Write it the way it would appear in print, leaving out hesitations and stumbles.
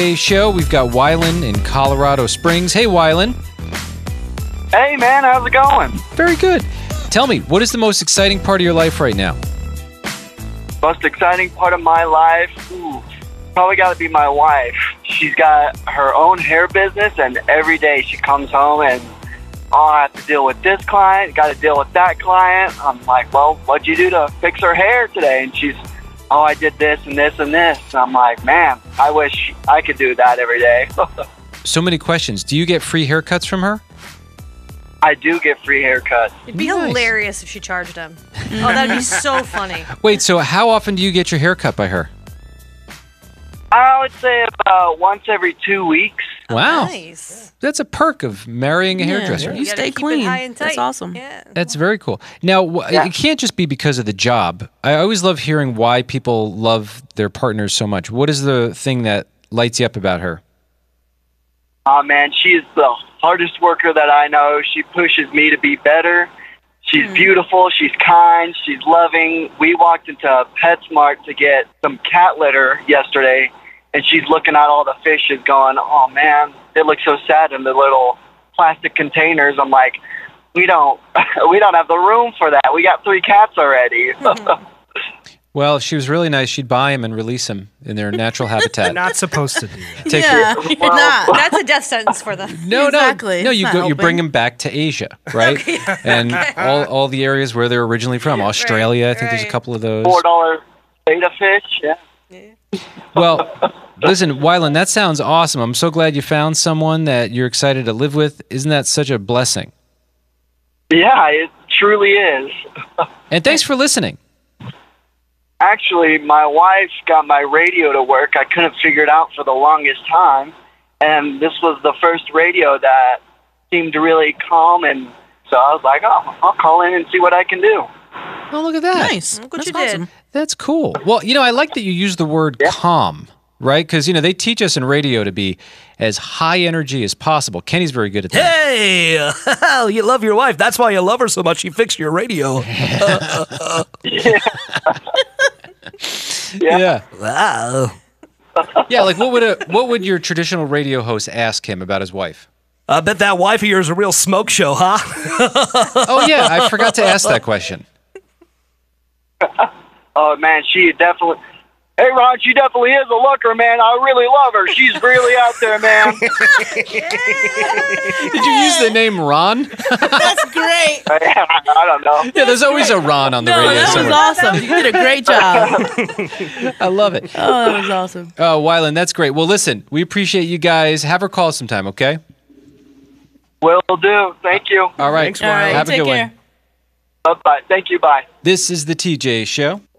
Show. We've got Wylan in Colorado Springs. Hey, Wylan. Hey, man, how's it going? Very good. Tell me, what is the most exciting part of your life right now? Most exciting part of my life? Ooh, probably got to be my wife. She's got her own hair business, and every day she comes home and, oh, I have to deal with this client, got to deal with that client. I'm like, well, what'd you do to fix her hair today? And she's, oh, I did this and this and this. And I'm like, man, I wish I could do that every day. So many questions. Do you get free haircuts from her? I do get free haircuts. It'd be Nice. hilarious if she charged him. Oh, that'd be so funny. Wait, so how often do you get your hair cut by her? I would say about once every 2 weeks. Wow. Nice. That's a perk of marrying a hairdresser. You gotta stay keep it clean. high and That's tight. awesome. Yeah. That's very cool. Now, it can't just be because of the job. I always love hearing why people love their partners so much. What is the thing that lights you up about her? Oh, man, she's the hardest worker that I know. She pushes me to be better. She's beautiful. She's kind. She's loving. We walked into PetSmart to get some cat litter yesterday, and she's looking at all the fishes going, oh, man, they look so sad in the little plastic containers. I'm like, we don't have the room for that. We got 3 cats already. Well, if she was really nice, she'd buy them and release them in their natural habitat. You're not supposed to do that. Take Yeah, your- you're not. That's a death sentence for them. No, Exactly. no, It's you not go. You bring helping. them back to Asia, right? And all the areas where they're originally from. Australia, I think there's a right. couple of those. $4 beta fish, yeah. Well, listen, Wylan, that sounds awesome. I'm so glad you found someone that you're excited to live with. Isn't that such a blessing? Yeah, it truly is. And thanks for listening. Actually, my wife got my radio to work. I couldn't figure it out for the longest time. And this was the first radio that seemed really calm. And so I was like, oh, I'll call in and see what I can do. Oh, look at that. Nice. Look what That's you did. awesome. That's cool. Well, I like that you use the word calm, right? Because, they teach us in radio to be as high energy as possible. Kenny's very good at that. Hey, you love your wife. That's why you love her so much. She fixed your radio. Yeah. Wow. Yeah, like what would your traditional radio host ask him about his wife? I bet that wife of yours is a real smoke show, huh? Oh, yeah, I forgot to ask that question. Oh, man, she definitely... Hey, Ron, she definitely is a looker, man. I really love her. She's really out there, man. Did you use the name Ron? That's great. I don't know. Yeah, there's always a Ron on the No, radio that was somewhere. awesome. You did a great job. I love it. Oh, that was awesome. Oh, Wylan, that's great. Well, listen, we appreciate you guys. Have her call sometime, okay? Will do. Thank you. All right. Thanks, All right, Have a take good care. one. Bye-bye. Thank you. Bye. This is the TJ Show.